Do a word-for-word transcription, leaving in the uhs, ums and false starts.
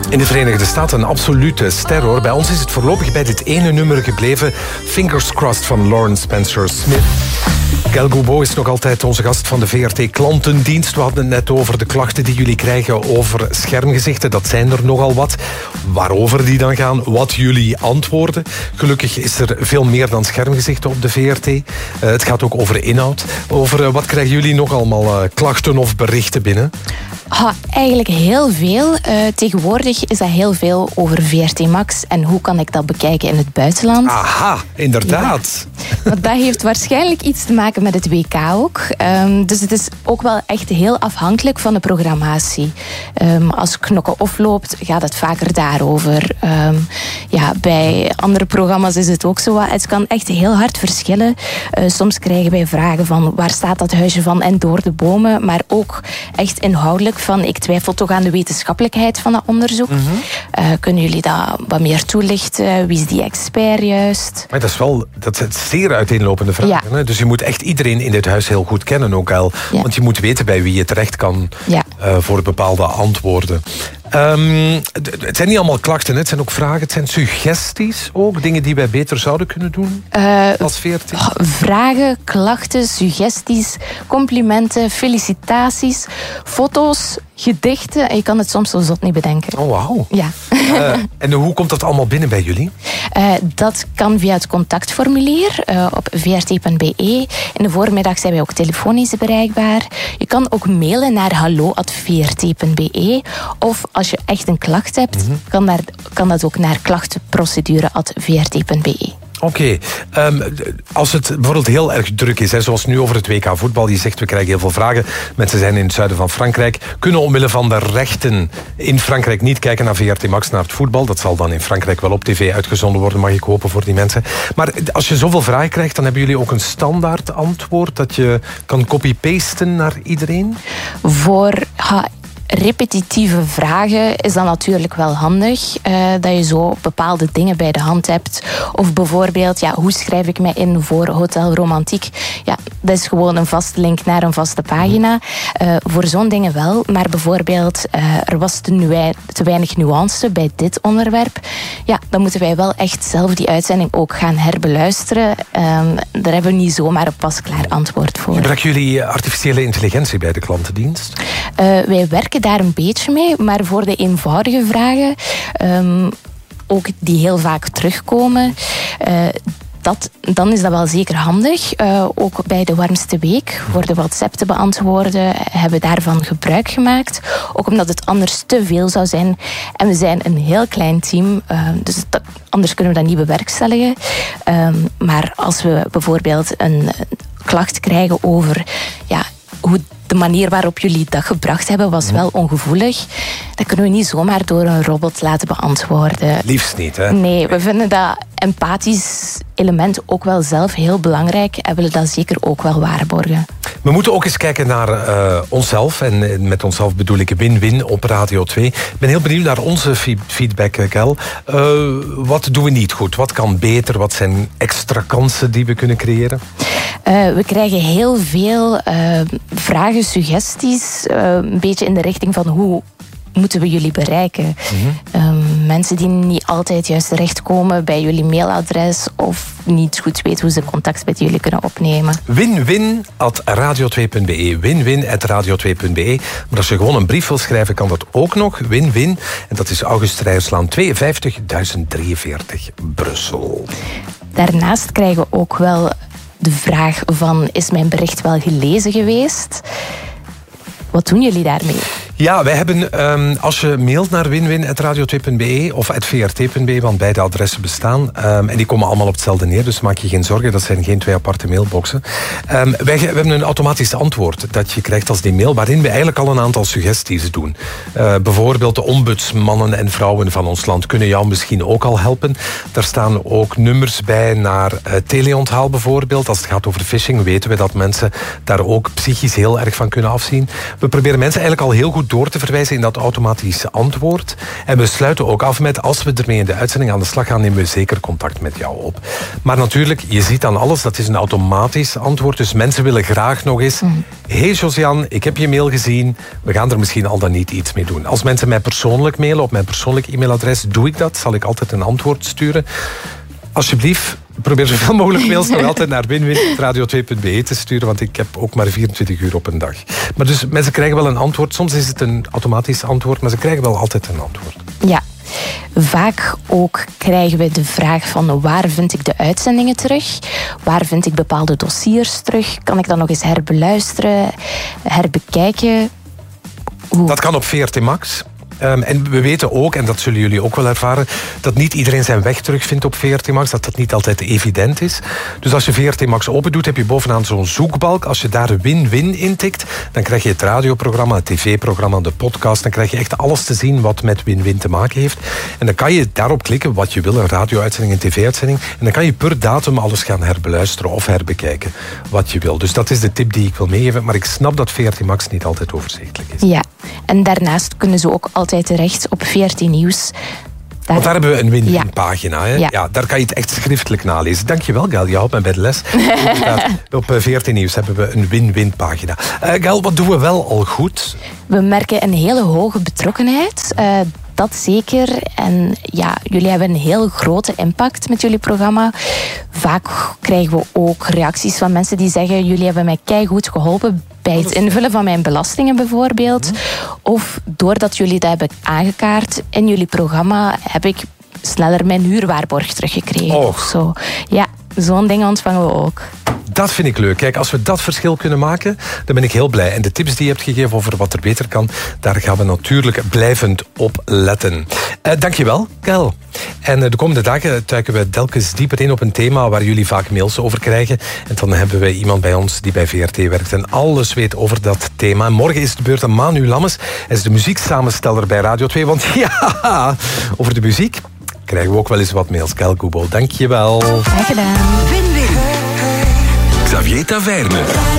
In de Verenigde Staten een absolute ster, hoor. Bij ons is het voorlopig bij dit ene nummer gebleven. Fingers Crossed van Lauren Spencer Smith. Kel Goubeau is nog altijd onze gast van de V R T Klantendienst. We hadden het net over de klachten die jullie krijgen over schermgezichten. Dat zijn er nogal wat. Waarover die dan gaan, wat jullie antwoorden. Gelukkig is er veel meer dan schermgezichten op de V R T. Uh, het gaat ook over inhoud. Over uh, wat krijgen jullie nog allemaal uh, klachten of berichten binnen? Ha, eigenlijk heel veel. Uh, tegenwoordig is dat heel veel over V R T Max en hoe kan ik dat bekijken in het buitenland. Aha, inderdaad. Ja. Want dat heeft waarschijnlijk iets te maken met het W K ook. Um, dus het is ook wel echt heel afhankelijk van de programmatie. Um, als Knokken Off loopt, gaat het vaker daarover. Um, ja, bij andere programma's is het ook zo. Het kan echt heel hard verschillen. Uh, soms krijgen wij vragen van waar staat dat huisje van en door de bomen. Maar ook echt inhoudelijk van ik twijfel toch aan de wetenschappelijkheid van dat onderzoek. Mm-hmm. Uh, kunnen jullie dat wat meer toelichten? Wie is die expert juist? Maar dat is wel dat is zeer uiteenlopende vragen. Ja. Hè? Dus je moet echt iedereen in dit huis heel goed kennen ook al. Ja. Want je moet weten bij wie je terecht kan ja. uh, voor bepaalde antwoorden. Um, het zijn niet allemaal klachten, het zijn ook vragen, het zijn suggesties ook. Dingen die wij beter zouden kunnen doen uh, als V R T. Vragen, klachten, suggesties, complimenten, felicitaties, foto's, gedichten. En je kan het soms zo zot niet bedenken. Oh, wauw. Ja. Uh, en hoe komt dat allemaal binnen bij jullie? Uh, dat kan via het contactformulier uh, op v r t punt b e. In de voormiddag zijn wij ook telefonisch bereikbaar. Je kan ook mailen naar hallo at v r t punt b e. Of als je echt een klacht hebt, mm-hmm. kan, daar, kan dat ook naar klachtenprocedure at v r t punt b e. Oké, okay. um, als het bijvoorbeeld heel erg druk is, hè, zoals nu over het W K voetbal, je zegt we krijgen heel veel vragen, mensen zijn in het zuiden van Frankrijk, kunnen omwille van de rechten in Frankrijk niet kijken naar V R T Max, naar het voetbal. Dat zal dan in Frankrijk wel op tv uitgezonden worden, mag ik hopen voor die mensen. Maar als je zoveel vragen krijgt, dan hebben jullie ook een standaard antwoord dat je kan copy-pasten naar iedereen? Voor... Ha, repetitieve vragen is dan natuurlijk wel handig. Uh, dat je zo bepaalde dingen bij de hand hebt. Of bijvoorbeeld, ja, hoe schrijf ik mij in voor Hotel Romantiek? Ja, dat is gewoon een vaste link naar een vaste pagina. Uh, voor zo'n dingen wel. Maar bijvoorbeeld, uh, er was te, nu- te weinig nuance bij dit onderwerp. Ja, dan moeten wij wel echt zelf die uitzending ook gaan herbeluisteren. Um, daar hebben we niet zomaar een pasklaar antwoord voor. Gebruiken jullie artificiële intelligentie bij de klantendienst? Uh, wij werken daar een beetje mee, maar voor de eenvoudige vragen, um, ook die heel vaak terugkomen, uh, dat, dan is dat wel zeker handig. Uh, ook bij de warmste week, voor de WhatsApp te beantwoorden, hebben we daarvan gebruik gemaakt. Ook omdat het anders te veel zou zijn. En we zijn een heel klein team, uh, dus dat, anders kunnen we dat niet bewerkstelligen. Um, maar als we bijvoorbeeld een klacht krijgen over ja, hoe de manier waarop jullie dat gebracht hebben was wel ongevoelig. Dat kunnen we niet zomaar door een robot laten beantwoorden. Liefst niet, hè? Nee, we vinden dat empathisch element ook wel zelf heel belangrijk en willen dat zeker ook wel waarborgen. We moeten ook eens kijken naar uh, onszelf. En met onszelf bedoel ik win-win op Radio twee. Ik ben heel benieuwd naar onze feedback, Kel. Uh, wat doen we niet goed? Wat kan beter? Wat zijn extra kansen die we kunnen creëren? Uh, we krijgen heel veel uh, vragen, suggesties. Uh, een beetje in de richting van hoe moeten we jullie bereiken. Mm-hmm. Um, mensen die niet altijd juist terechtkomen bij jullie mailadres of niet goed weten hoe ze contact met jullie kunnen opnemen. win-win at radio twee punt b e. win-win at radio twee punt b e. Maar als je gewoon een brief wil schrijven, kan dat ook nog. Win-win. En dat is August Rijslaan tweeënvijftig duizend drieënveertig, Brussel. Daarnaast krijgen we ook wel de vraag van, is mijn bericht wel gelezen geweest? Wat doen jullie daarmee? Ja, wij hebben, um, als je mailt naar win-win at radio twee punt b e of at v r t punt b e, want beide adressen bestaan, um, en die komen allemaal op hetzelfde neer, dus maak je geen zorgen, dat zijn geen twee aparte mailboxen. Um, wij we hebben een automatisch antwoord dat je krijgt als die mail, waarin we eigenlijk al een aantal suggesties doen. Uh, bijvoorbeeld de ombudsmannen en vrouwen van ons land kunnen jou misschien ook al helpen. Daar staan ook nummers bij naar uh, teleonthaal bijvoorbeeld. Als het gaat over phishing weten we dat mensen daar ook psychisch heel erg van kunnen afzien. We proberen mensen eigenlijk al heel goed door te verwijzen in dat automatische antwoord. En we sluiten ook af met, als we ermee in de uitzending aan de slag gaan, nemen we zeker contact met jou op. Maar natuurlijk, je ziet aan alles, dat is een automatisch antwoord. Dus mensen willen graag nog eens... Mm. Hey Josiane, ik heb je mail gezien. We gaan er misschien al dan niet iets mee doen. Als mensen mij persoonlijk mailen op mijn persoonlijk e-mailadres, doe ik dat. Zal ik altijd een antwoord sturen. Alsjeblieft, probeer zoveel mogelijk mails nog altijd naar win win punt radio twee punt b e te sturen, want ik heb ook maar vierentwintig uur op een dag. Maar dus mensen krijgen wel een antwoord. Soms is het een automatisch antwoord, maar ze krijgen wel altijd een antwoord. Ja. Vaak ook krijgen we de vraag van waar vind ik de uitzendingen terug? Waar vind ik bepaalde dossiers terug? Kan ik dat nog eens herbeluisteren, herbekijken? Hoe? Dat kan op V R T Max. Um, en we weten ook, en dat zullen jullie ook wel ervaren, dat niet iedereen zijn weg terugvindt op V R T Max, dat dat niet altijd evident is. Dus als je V R T Max open doet, heb je bovenaan zo'n zoekbalk. Als je daar win-win intikt, dan krijg je het radioprogramma, het tv-programma, de podcast. Dan krijg je echt alles te zien wat met win-win te maken heeft. En dan kan je daarop klikken wat je wil, een radio-uitzending, een tv-uitzending. En dan kan je per datum alles gaan herbeluisteren of herbekijken wat je wil. Dus dat is de tip die ik wil meegeven. Maar ik snap dat V R T Max niet altijd overzichtelijk is. Ja, en daarnaast kunnen ze ook altijd terecht op V R T Nieuws. Daar... Want daar hebben we een win-win ja. pagina. Hè? Ja. ja, daar kan je het echt schriftelijk nalezen. Dankjewel, Gail. Je houdt mij bij de les. Op V R T Nieuws hebben we een win-win pagina. Uh, Gail, wat doen we wel al goed? We merken een hele hoge betrokkenheid. Uh, dat zeker. En ja, jullie hebben een heel grote impact met jullie programma. Vaak krijgen we ook reacties van mensen die zeggen, jullie hebben mij keigoed geholpen bij het invullen van mijn belastingen bijvoorbeeld. Of doordat jullie dat hebben aangekaart in jullie programma, heb ik sneller mijn huurwaarborg teruggekregen. Oh. Of zo. Ja, zo'n ding ontvangen we ook. Dat vind ik leuk. Kijk, als we dat verschil kunnen maken, dan ben ik heel blij. En de tips die je hebt gegeven over wat er beter kan, daar gaan we natuurlijk blijvend op letten. Uh, dankjewel, Gail. En uh, de komende dagen duiken we telkens dieper in op een thema waar jullie vaak mails over krijgen. En dan hebben we iemand bij ons die bij V R T werkt en alles weet over dat thema. Morgen is de beurt aan Manu Lammes. Hij is de muzieksamensteller bij Radio twee. Want ja, over de muziek krijgen we ook wel eens wat mails. Gail Goubo, dankjewel. Graag gedaan. Xavier Taverne.